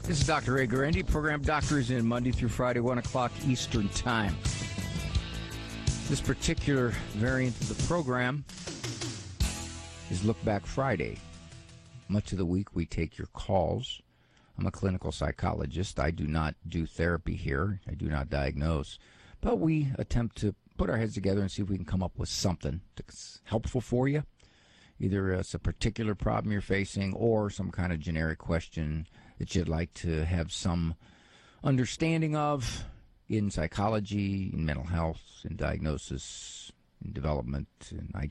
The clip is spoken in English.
This is Dr. Ray Guarendi. Program Doctors in Monday through Friday, 1 o'clock Eastern Time. This particular variant of the program is Look Back Friday. Much of the week we take your calls. I'm a clinical psychologist. I do not do therapy here. I do not diagnose. But we attempt to put our heads together and see if we can come up with something that's helpful for you. Either it's a particular problem you're facing or some kind of generic question that you'd like to have some understanding of in psychology, in mental health, in diagnosis, in development, in